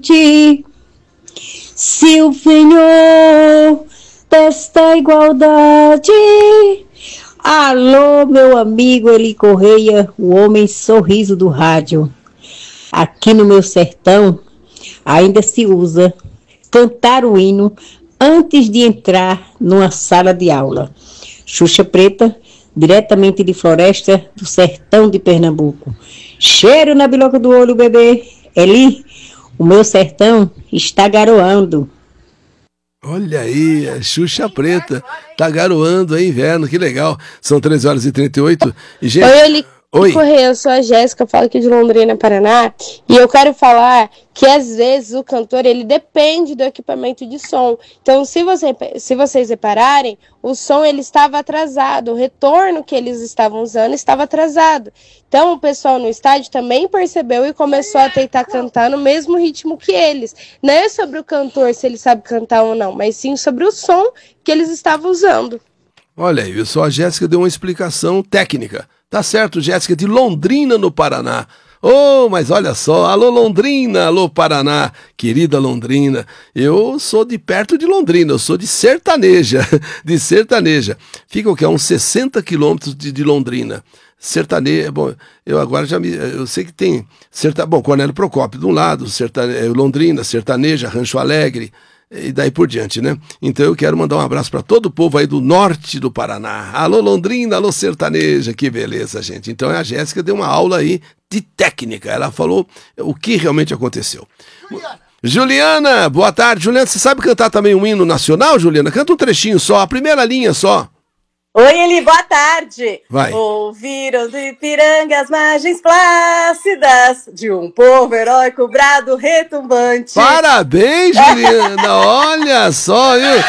discutir se o penhor desta igualdade. Alô, meu amigo Eli Correia, o homem sorriso do rádio. Aqui no meu sertão ainda se usa cantar o hino antes de entrar numa sala de aula. Xuxa Preta, diretamente de Floresta do Sertão de Pernambuco. Cheiro na biloca do olho, bebê. Eli, o meu sertão está garoando. Olha aí, a Xuxa Preta tá garoando, é inverno, que legal. São 13h38 e, gente... Oi, Eli Oi. Correia, eu sou a Jéssica, falo aqui de Londrina, Paraná, e eu quero falar que às vezes o cantor, ele depende do equipamento de som. Então, se vocês repararem, o som ele estava atrasado, o retorno que eles estavam usando estava atrasado. Então, o pessoal no estádio também percebeu e começou a tentar cantar no mesmo ritmo que eles. Não é sobre o cantor, se ele sabe cantar ou não, mas sim sobre o som que eles estavam usando. Olha aí, só a Jéssica deu uma explicação técnica. Tá certo, Jéssica, de Londrina, no Paraná. Oh, mas olha só, alô Londrina, alô Paraná, querida Londrina. Eu sou de perto de Londrina, eu sou de Sertaneja, de Sertaneja. Fica o quê? A uns 60 quilômetros de Londrina. Sertaneja, bom, eu agora eu sei que tem, bom, Cornélio Procópio de um lado, Londrina, Sertaneja, Rancho Alegre, e daí por diante, né? Então eu quero mandar um abraço para todo o povo aí do norte do Paraná. Alô Londrina, alô Sertaneja, que beleza, gente. Então a Jéssica deu uma aula aí de técnica, ela falou o que realmente aconteceu. Juliana, boa tarde. Juliana, você sabe cantar também um hino nacional, Juliana? Canta um trechinho só, a primeira linha só. Oi, Eli, boa tarde. Vai. Ouviram do Ipiranga as margens plácidas de um povo heróico, brado, retumbante. Parabéns, Juliana. Olha só, viu?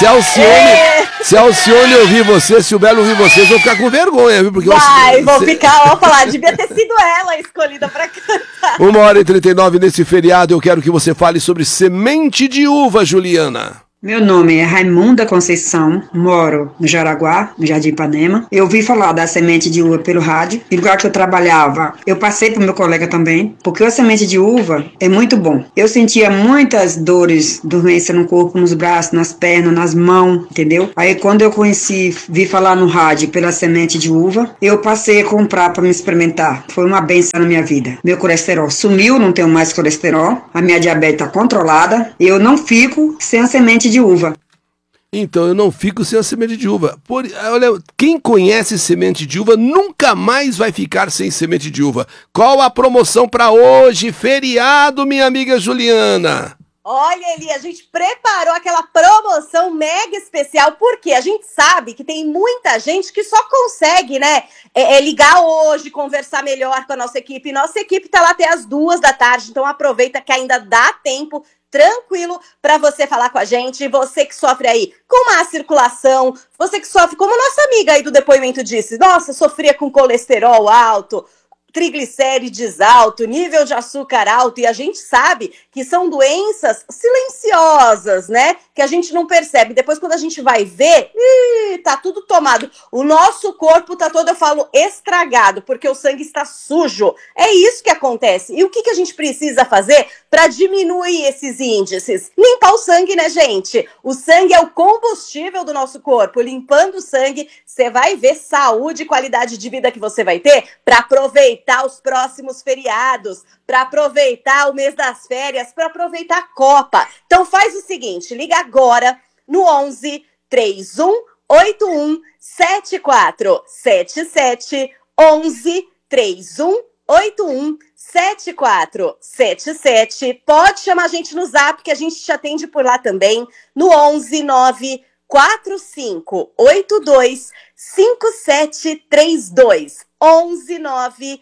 Se a Alcione ouvir você, se o Belo ouvir vocês, vão ficar com vergonha, viu? Porque vou ficar, ó, falar, devia ter sido ela a escolhida pra cantar. 1h39 nesse feriado, eu quero que você fale sobre semente de uva, Juliana. Meu nome é Raimunda Conceição, moro no Jaraguá, no Jardim Ipanema. Eu ouvi falar da semente de uva pelo rádio. E no lugar que eu trabalhava, eu passei para o meu colega também, porque a semente de uva é muito bom. Eu sentia muitas dores, dormência no corpo, nos braços, nas pernas, nas mãos, entendeu? Aí quando eu vi falar no rádio pela semente de uva, eu passei a comprar para me experimentar. Foi uma benção na minha vida. Meu colesterol sumiu, não tenho mais colesterol. A minha diabetes está controlada. Eu não fico sem a semente de uva. Então eu não fico sem a semente de uva. Olha, quem conhece semente de uva nunca mais vai ficar sem semente de uva. Qual a promoção para hoje, feriado, minha amiga Juliana? Olha, Eli, a gente preparou aquela promoção mega especial, porque a gente sabe que tem muita gente que só consegue, né, ligar hoje, conversar melhor com a nossa equipe. Nossa equipe tá lá até as 2h, então aproveita que ainda dá tempo, tranquilo, para você falar com a gente. Você que sofre aí com má circulação, você que sofre, como nossa amiga aí do depoimento disse, nossa, sofria com colesterol alto, triglicérides alto, nível de açúcar alto, e a gente sabe que são doenças silenciosas, né? Que a gente não percebe. Depois, quando a gente vai ver, tá tudo tomado. O nosso corpo tá todo, eu falo, estragado, porque o sangue está sujo. É isso que acontece. E o que a gente precisa fazer para diminuir esses índices? Limpar o sangue, né, gente? O sangue é o combustível do nosso corpo. Limpando o sangue, você vai ver saúde e qualidade de vida que você vai ter para aproveitar os próximos feriados, para aproveitar o mês das férias, para aproveitar a Copa. Então faz o seguinte, liga agora no 11 31 81 7477, 11 31 81 7477. Pode chamar a gente no Zap, que a gente te atende por lá também, no 11 9 45 82 5732, 11 9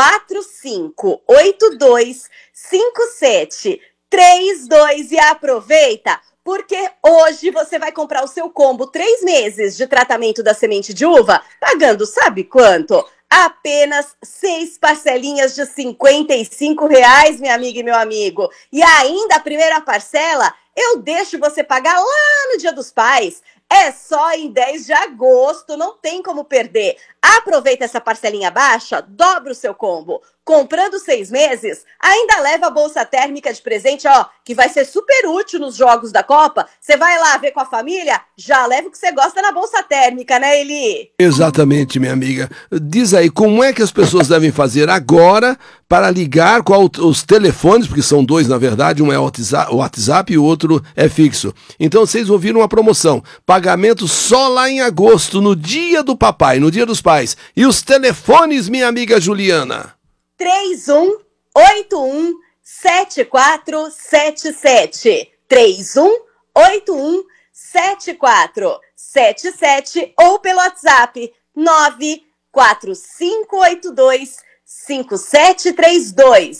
45825732. E aproveita, porque hoje você vai comprar o seu combo 3 meses de tratamento da semente de uva, pagando sabe quanto? Apenas 6 parcelinhas de R$55, minha amiga e meu amigo. E ainda a primeira parcela eu deixo você pagar lá no Dia dos Pais. É só em 10 de agosto, não tem como perder. Aproveita essa parcelinha baixa, dobra o seu combo. Comprando 6 meses, ainda leva a bolsa térmica de presente, ó, que vai ser super útil nos jogos da Copa. Você vai lá ver com a família, já leva o que você gosta na bolsa térmica, né, Eli? Exatamente, minha amiga. Diz aí, como é que as pessoas devem fazer agora para ligar com os telefones, porque são dois, na verdade, um é o WhatsApp e o outro é fixo. Então, vocês ouviram uma promoção, pagamento só lá em agosto, no dia do papai, no dia dos pais. E os telefones, minha amiga Juliana? 3181-7477. 3181-7477 ou pelo WhatsApp 94582-5732.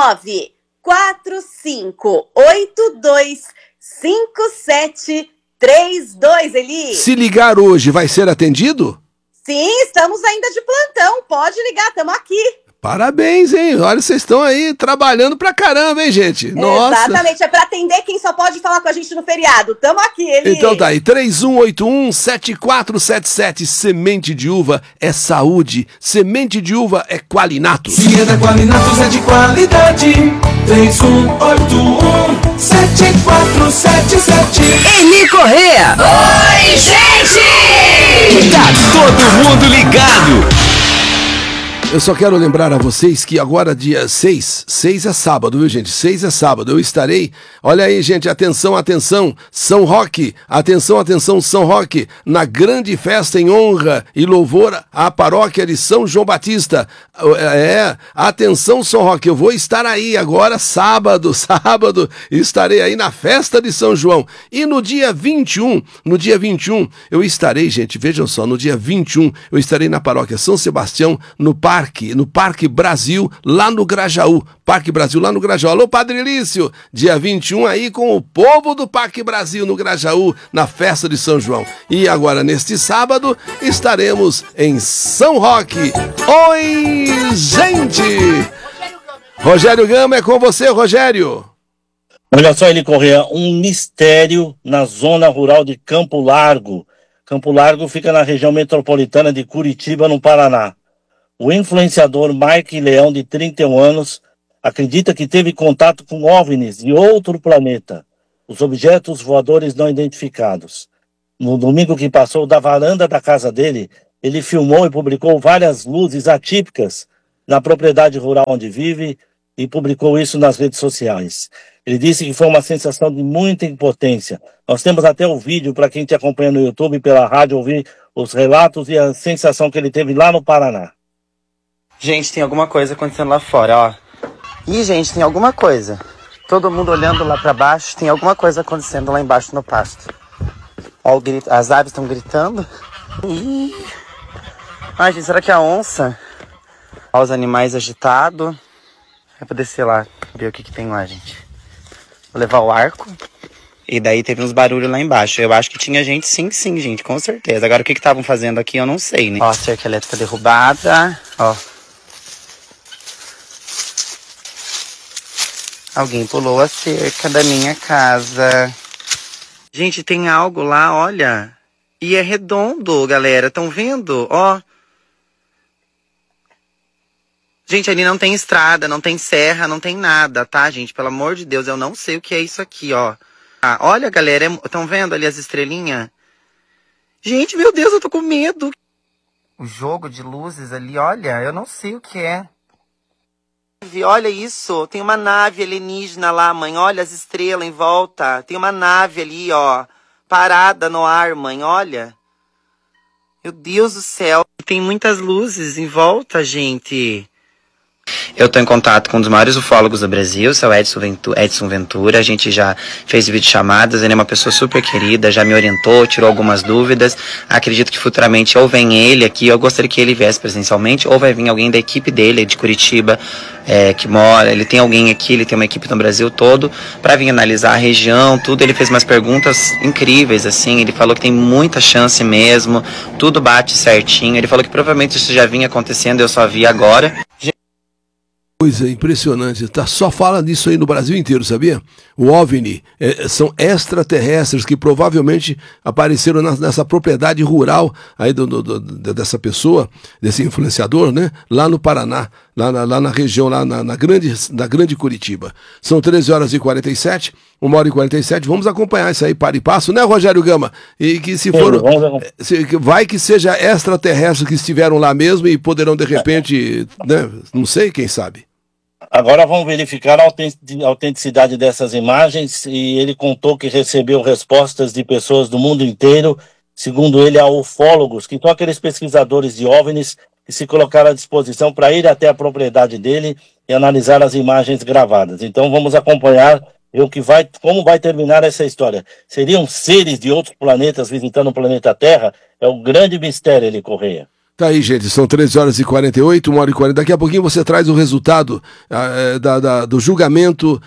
94582-5732, Eli. Se ligar hoje, vai ser atendido? Sim, estamos ainda de plantão. Pode ligar, estamos aqui. Parabéns, hein? Olha, vocês estão aí trabalhando pra caramba, hein, gente? Nossa. Exatamente, é pra atender quem só pode falar com a gente no feriado. Tamo aqui, Eli. Então tá aí, 3181-7477. Semente de uva é saúde, semente de uva é Qualinato. Se é da Qualinato, é de qualidade. 3181-7477. Eli Corrêa. Oi, gente! Tá todo mundo ligado. Eu só quero lembrar a vocês que agora dia 6 é sábado, viu, gente? 6 é sábado, eu estarei, olha aí, gente, atenção, atenção, São Roque, atenção, atenção, São Roque, na grande festa em honra e louvor à paróquia de São João Batista. Atenção, São Roque, eu vou estar aí agora, sábado, estarei aí na festa de São João. E no dia 21, eu estarei, gente, vejam só, no dia 21, eu estarei na paróquia São Sebastião, no Parque Brasil, lá no Grajaú. Parque Brasil, lá no Grajaú. Alô, Padre Lício, dia 21 aí com o povo do Parque Brasil no Grajaú, na festa de São João. E agora, neste sábado, estaremos em São Roque. Oi, gente! Rogério Gama, é com você, Rogério. Olha só, Eli Corrêa, um mistério na zona rural de Campo Largo. Campo Largo fica na região metropolitana de Curitiba, no Paraná. O influenciador Mike Leão, de 31 anos, acredita que teve contato com OVNIs de outro planeta, os objetos voadores não identificados. No domingo que passou, da varanda da casa dele, ele filmou e publicou várias luzes atípicas na propriedade rural onde vive e publicou isso nas redes sociais. Ele disse que foi uma sensação de muita impotência. Nós temos até o vídeo para quem te acompanha no YouTube e pela rádio ouvir os relatos e a sensação que ele teve lá no Paraná. Gente, tem alguma coisa acontecendo lá fora, ó. Ih, gente, tem alguma coisa. Todo mundo olhando lá pra baixo, tem alguma coisa acontecendo lá embaixo no pasto. Ó, o grito, as aves estão gritando. Ih. Ai, gente, será que é a onça? Ó, os animais agitados. É pra descer lá, ver o que tem lá, gente. Vou levar o arco. E daí teve uns barulhos lá embaixo. Eu acho que tinha gente, sim, gente, com certeza. Agora, o que estavam fazendo aqui, eu não sei, né? Ó, cerca elétrica derrubada. Ó. Alguém pulou a cerca da minha casa. Gente, tem algo lá, olha. E é redondo, galera. Estão vendo? Ó. Gente, ali não tem estrada, não tem serra, não tem nada, tá, gente? Pelo amor de Deus, eu não sei o que é isso aqui, ó. Ah, olha, galera, estão vendo ali as estrelinhas? Gente, meu Deus, eu tô com medo. O jogo de luzes ali, olha, eu não sei o que é. Olha isso, tem uma nave alienígena lá, mãe. Olha as estrelas em volta. Tem uma nave ali, ó, parada no ar, mãe, olha. Meu Deus do céu, tem muitas luzes em volta, gente. Eu estou em contato com um dos maiores ufólogos do Brasil, seu Edson Ventura. A gente já fez videochamadas, ele é uma pessoa super querida, já me orientou, tirou algumas dúvidas. Acredito que futuramente ou vem ele aqui, eu gostaria que ele viesse presencialmente, ou vai vir alguém da equipe dele, de Curitiba, que mora. Ele tem alguém aqui, ele tem uma equipe no Brasil todo, para vir analisar a região, tudo. Ele fez umas perguntas incríveis, assim, ele falou que tem muita chance mesmo, tudo bate certinho. Ele falou que provavelmente isso já vinha acontecendo, eu só vi agora. Coisa impressionante, só fala disso aí no Brasil inteiro, sabia? O OVNI são extraterrestres que provavelmente apareceram nessa propriedade rural aí dessa pessoa, desse influenciador, né? Lá no Paraná, lá na região, lá na grande Curitiba. São 13h47, 1h47, vamos acompanhar isso aí, para e passo, né, Rogério Gama? E que se for, vai que seja extraterrestres que estiveram lá mesmo e poderão de repente, né? Não sei, quem sabe. Agora vamos verificar a autenticidade dessas imagens, e ele contou que recebeu respostas de pessoas do mundo inteiro, segundo ele, a ufólogos, que são aqueles pesquisadores de OVNIs que se colocaram à disposição para ir até a propriedade dele e analisar as imagens gravadas. Então vamos acompanhar como vai terminar essa história. Seriam seres de outros planetas visitando o planeta Terra? É um grande mistério, Eli Correia. Tá aí, gente, são 13h48, 1h40. Daqui a pouquinho você traz o resultado do julgamento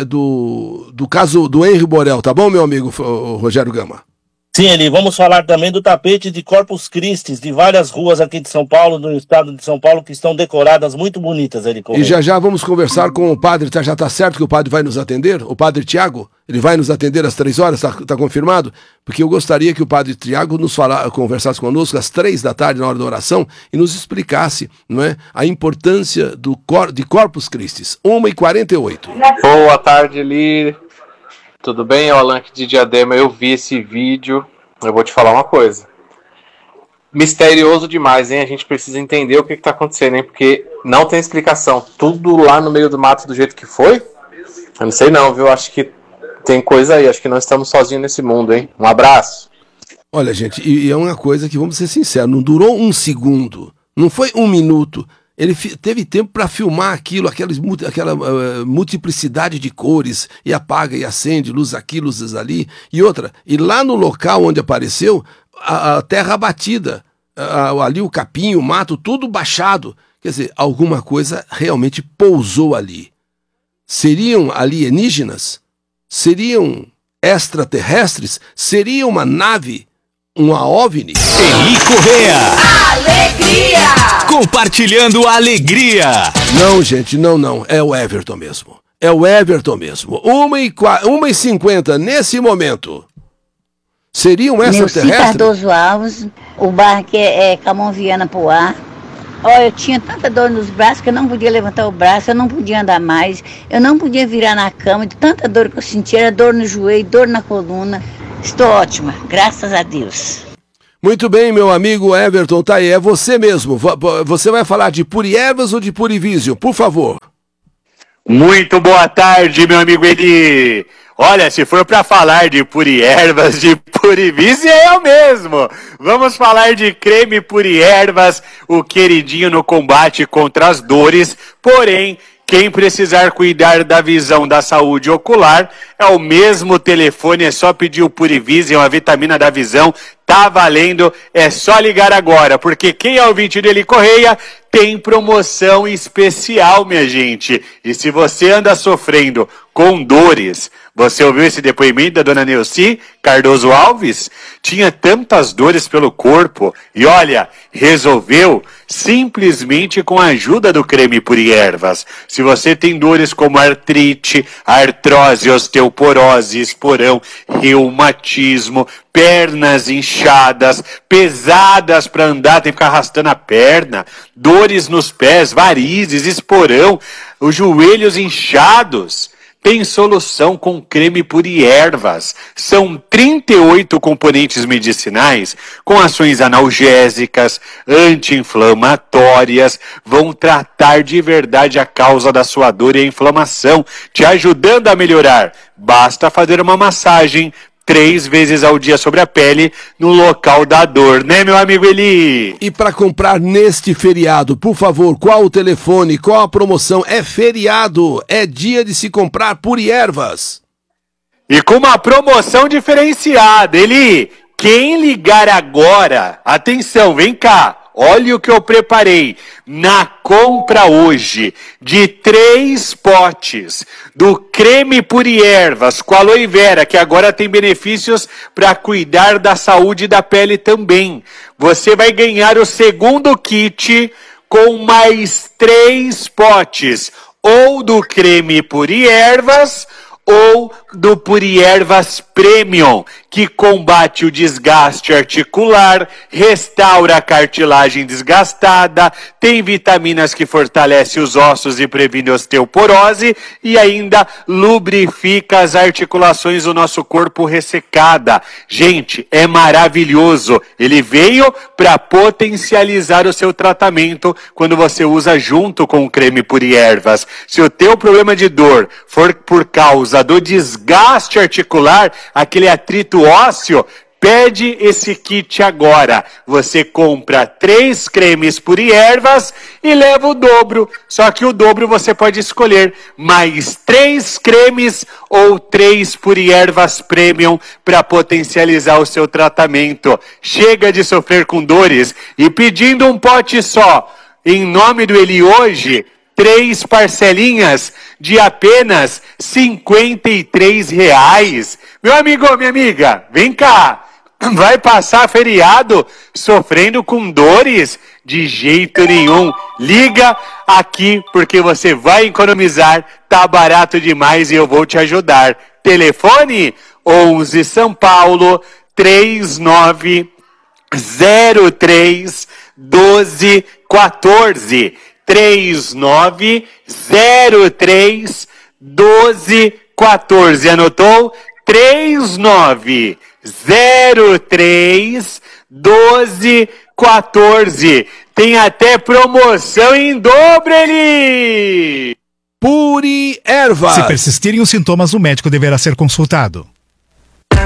do caso do Henri Borel, tá bom, meu amigo Rogério Gama? Sim, Eli, vamos falar também do tapete de Corpus Christi, de várias ruas aqui de São Paulo, no estado de São Paulo, que estão decoradas, muito bonitas, Eli Correia. E já vamos conversar com o padre, já tá certo que o padre vai nos atender? O padre Tiago? Ele vai nos atender às 3h, tá confirmado? Porque eu gostaria que o padre Tiago conversasse conosco às 3h na hora da oração e nos explicasse, não é, a importância de Corpus Christi. 1h48. Boa tarde, Eli. Tudo bem? É o Alan de Diadema. Eu vi esse vídeo. Eu vou te falar uma coisa. Misterioso demais, hein? A gente precisa entender o que está acontecendo, hein? Porque não tem explicação. Tudo lá no meio do mato do jeito que foi? Eu não sei não, viu? Acho que tem coisa aí. Acho que não estamos sozinhos nesse mundo, hein? Um abraço. Olha, gente, e é uma coisa que, vamos ser sinceros, não durou 1 segundo. Não foi 1 minuto. Ele teve tempo para filmar aquilo, aquela multiplicidade de cores, e apaga e acende, luz aqui, luzes ali, e lá no local onde apareceu, a terra abatida, ali o capim, o mato, tudo baixado. Quer dizer, alguma coisa realmente pousou ali. Seriam alienígenas? Seriam extraterrestres? Seria uma nave? Uma OVNI? Eli Correia. Alegria! Compartilhando a alegria. Não, gente, não. É o Everton mesmo. 1h50 nesse momento. Seria um extraterrestre? Neuci Cardoso Alves, o bar que é Camão Viana Poá. Eu tinha tanta dor nos braços que eu não podia levantar o braço, eu não podia andar mais, eu não podia virar na cama, de tanta dor que eu sentia, era dor no joelho, dor na coluna. Estou ótima, graças a Deus. Muito bem, meu amigo Everton, tá aí, é você mesmo. Você vai falar de Puriervas ou de Purivísio, por favor. Muito boa tarde, meu amigo Eli. Olha, se for para falar de Puriervas, de Purivísio, é eu mesmo. Vamos falar de creme Puriervas, o queridinho no combate contra as dores, porém, quem precisar cuidar da visão, da saúde ocular, é o mesmo telefone, é só pedir o Purivision, a vitamina da visão, tá valendo, é só ligar agora, porque quem é ouvinte do Eli Correia tem promoção especial, minha gente. E se você anda sofrendo com dores, você ouviu esse depoimento da dona Neuci Cardoso Alves? Tinha tantas dores pelo corpo e olha, resolveu simplesmente com a ajuda do creme Puriervas. Se você tem dores como artrite, artrose, osteoporose, esporão, reumatismo, pernas inchadas, pesadas para andar, tem que ficar arrastando a perna, dores nos pés, varizes, esporão, os joelhos inchados, tem solução com creme Puriervas. São 38 componentes medicinais com ações analgésicas, anti-inflamatórias, vão tratar de verdade a causa da sua dor e a inflamação, te ajudando a melhorar. Basta fazer uma massagem 3 vezes ao dia sobre a pele, no local da dor, né, meu amigo Eli? E para comprar neste feriado, por favor, qual o telefone, qual a promoção? É feriado, é dia de se comprar Puriervas. E com uma promoção diferenciada, Eli, quem ligar agora, atenção, vem cá. Olha o que eu preparei. Na compra hoje de 3 potes do creme Puriervas com aloe vera, que agora tem benefícios para cuidar da saúde da pele também. Você vai ganhar o segundo kit com mais 3 potes, ou do creme Puri Ervas, ou do Puri Ervas Premium, que combate o desgaste articular, restaura a cartilagem desgastada, tem vitaminas que fortalecem os ossos e previne osteoporose e ainda lubrifica as articulações do nosso corpo ressecada. Gente, é maravilhoso. Ele veio para potencializar o seu tratamento quando você usa junto com o creme Puri Ervas. Se o teu problema de dor for por causa do desgaste articular, aquele atrito ósseo, pede esse kit agora. Você compra 3 cremes Puri Ervas e leva o dobro. Só que o dobro você pode escolher mais 3 cremes ou 3 Puri Ervas Premium para potencializar o seu tratamento. Chega de sofrer com dores e pedindo um pote só. Em nome do Eli hoje, 3 parcelinhas de apenas R$53. Meu amigo, minha amiga, vem cá. Vai passar feriado sofrendo com dores? De jeito nenhum. Liga aqui porque você vai economizar. Tá barato demais e eu vou te ajudar. Telefone 11 São Paulo 3903 1214. 3903 1214. Anotou? 3903 1214. Tem até promoção em dobro, Eli! Puri Ervas. Se persistirem os sintomas, o médico deverá ser consultado.